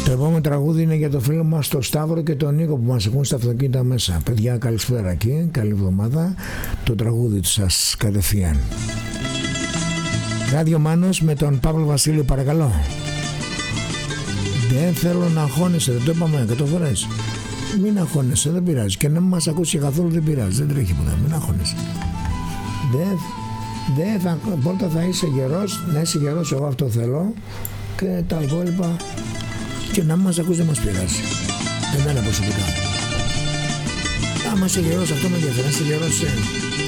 Το επόμενο τραγούδι είναι για το φίλο μας τον Σταύρο και τον Νίκο που μας ακούν στα αυτοκίνητα μέσα. Παιδιά, καλησπέρα εκεί, καλή εβδομάδα. Το τραγούδι του σας κατευθείαν. Ράδιο Μάνος με τον Παύλο Βασίλειο, παρακαλώ. Δεν θέλω να αγχώνεσαι, δεν το είπαμε 100 φορές. Μην αγχώνεσαι, δεν πειράζει. Και να μην μας ακούσει καθόλου δεν πειράζει, δεν τρέχει ποτέ, μην αγχώνεσαι. Πρώτα θα είσαι γερός, να είσαι γερός, εγώ αυτό θέλω. Και τα υπόλοιπα, και να μην μας ακούσει δεν μας πειράζει. Εμένα προσωπικά. Άμα είσαι γερός, αυτό με ενδιαφέρει, να είσαι γερός.